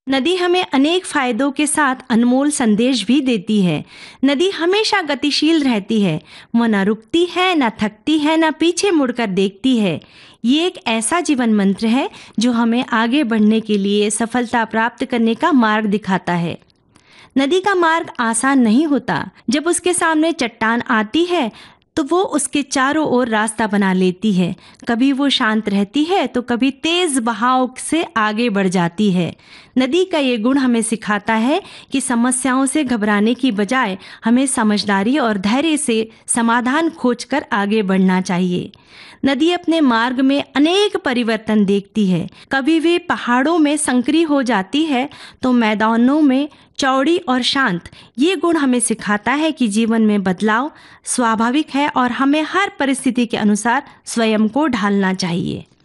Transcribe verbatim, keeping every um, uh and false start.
नदी हमें अनेक फायदों के साथ अनमोल संदेश भी देती है। नदी हमेशा गतिशील रहती है, वह न रुकती है, न थकती है, न पीछे मुड़कर देखती है। ये एक ऐसा जीवन मंत्र है जो हमें आगे बढ़ने के लिए, सफलता प्राप्त करने का मार्ग दिखाता है। नदी का मार्ग आसान नहीं होता। जब उसके सामने चट्टान आती है तो वो उसके चारों ओर रास्ता बना लेती है। कभी वो शांत रहती है तो कभी तेज बहाव से आगे बढ़ जाती है। नदी का ये गुण हमें सिखाता है कि समस्याओं से घबराने की बजाय हमें समझदारी और धैर्य से समाधान खोजकर आगे बढ़ना चाहिए। नदी अपने मार्ग में अनेक परिवर्तन देखती है। कभी वे पहाड़ों में संकरी हो जाती है तो मैदानों में चौड़ी और शांत। ये गुण हमें सिखाता है कि जीवन में बदलाव स्वाभाविक है और हमें हर परिस्थिति के अनुसार स्वयं को ढालना चाहिए।